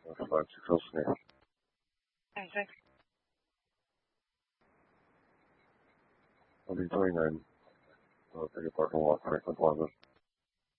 5, 6 snake. Okay. I'll be 29. I'll take a parking lot, Franklin Plaza.